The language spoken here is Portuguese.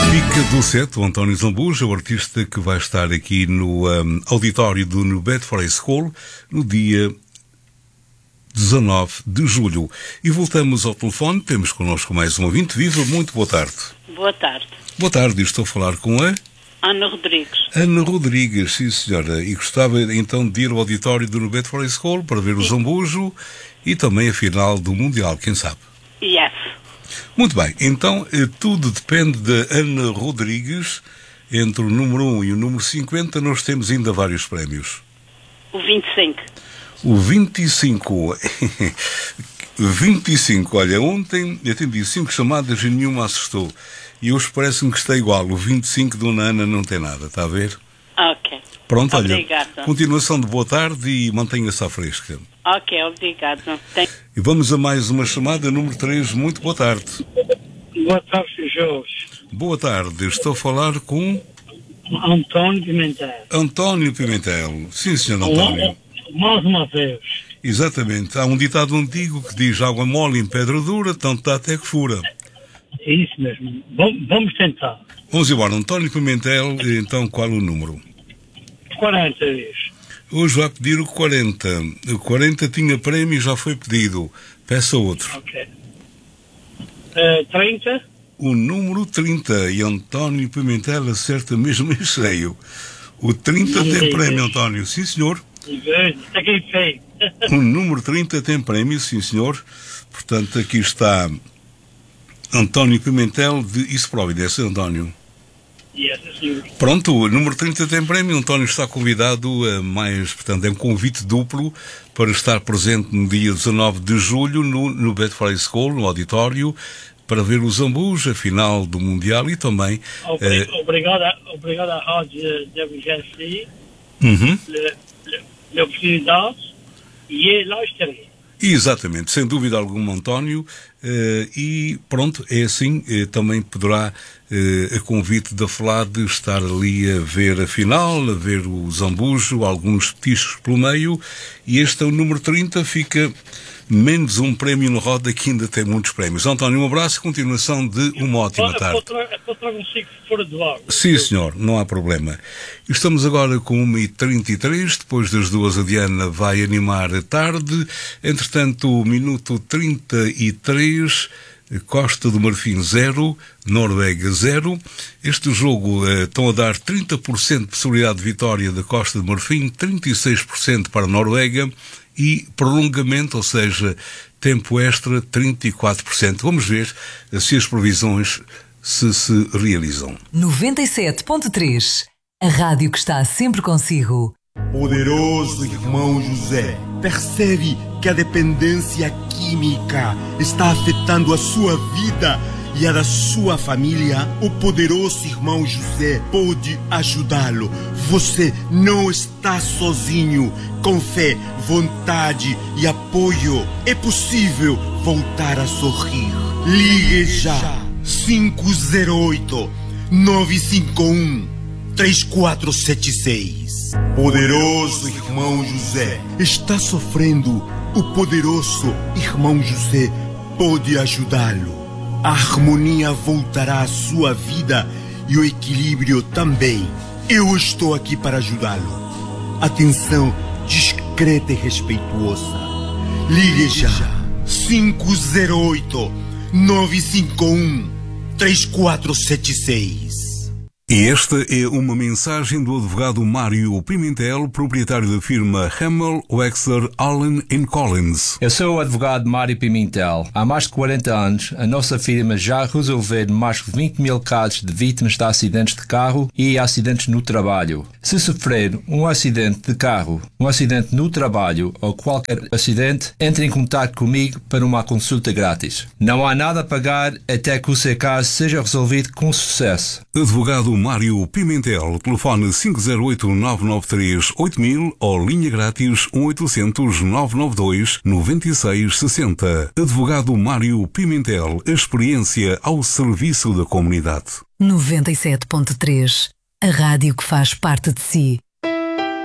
Fica do set o António Zambuja, o artista que vai estar aqui no auditório do New Bedford School no dia 19 de julho. E voltamos ao telefone, temos connosco mais um ouvinte. Viva, muito boa tarde. Boa tarde. Boa tarde, estou a falar com a... Ana Rodrigues. Ana Rodrigues, sim senhora. E gostava então de ir ao auditório do New Bedford School para ver o Zambujo e também a final do Mundial, quem sabe? Yes. Muito bem, então tudo depende da Ana Rodrigues. Entre o número 1 e o número 50 nós temos ainda vários prémios. O 25. O 25. 25, olha, ontem eu atendi 5 chamadas e nenhuma assustou. E hoje parece-me que está igual. O 25 do Ana não tem nada, está a ver? Ok. Pronto, Obrigada. olha, continuação de boa tarde e mantenha-se à fresca. Ok, obrigado. E vamos a mais uma chamada, número 3, muito boa tarde. Boa tarde, Sr. Jorge. Boa tarde, estou a falar com... António Pimentel. António Pimentel. Sim, senhor António. Mais uma vez. Exatamente. Há um ditado antigo que diz: água mole em pedra dura, tanto dá até que fura. É isso mesmo. Vamos tentar. Vamos embora. António Pimentel, então qual o número? 40 vezes. Hoje vai pedir o 40. O 40 tinha prémio e já foi pedido. Peça outro. Ok. 30. O número 30. E António Pimentel acerta mesmo em cheio. O 30 tem prémio, António. Sim, senhor. Está aqui feio. O número 30 tem prémio, sim, senhor. Portanto, aqui está António Pimentel de Isso Providência, António. Yes, senhor. Pronto, o número 30 tem prémio. António está convidado a mais, portanto, é um convite duplo para estar presente no dia 19 de julho no Bedford School, no auditório, para ver o Zambuja, a final do Mundial e também... Obrigado à Rádio WGC Uhum. pela oportunidade e lá estarei. Exatamente, sem dúvida alguma, António, e pronto, é assim, também poderá, a convite da FLAD, estar ali a ver a final, a ver o Zambujo, alguns petiscos pelo meio, e este é o número 30, fica menos um prémio na roda, que ainda tem muitos prémios. António, um abraço e continuação de uma ótima tarde. Consigo fora do ar. Sim, senhor, não há problema. Estamos agora com 1h33, depois das 2 a Diana vai animar a tarde. Entretanto, minuto 33, Costa do Marfim 0, Noruega 0. Este jogo estão a dar 30% de possibilidade de vitória da Costa do Marfim, 36% para a Noruega e prolongamento, ou seja, tempo extra, 34%. Vamos ver se as previsões se realizam. 97.3, a rádio que está sempre consigo. Poderoso irmão José, percebe que a dependência química está afetando a sua vida e a da sua família? O poderoso irmão José pode ajudá-lo. Você não está sozinho. Com fé, vontade e apoio, é possível voltar a sorrir. Ligue já. 508-951-3476. Poderoso irmão José está sofrendo. O poderoso irmão José pode ajudá-lo. A harmonia voltará à sua vida e o equilíbrio também. Eu estou aqui para ajudá-lo. Atenção discreta e respeituosa. Ligue já. 508-951-3476. E esta é uma mensagem do advogado Mário Pimentel, proprietário da firma Hamel, Wexler, Allen Collins. Eu sou o advogado Mário Pimentel. Há mais de 40 anos, a nossa firma já resolveu mais de 20 mil casos de vítimas de acidentes de carro e acidentes no trabalho. Se sofrer um acidente de carro, um acidente no trabalho ou qualquer acidente, entre em contato comigo para uma consulta grátis. Não há nada a pagar até que o seu caso seja resolvido com sucesso. Advogado Mário Pimentel, telefone 508-993-8000 ou linha grátis 1-800-992-9660. Advogado Mário Pimentel, a experiência ao serviço da comunidade. 97.3, a rádio que faz parte de si.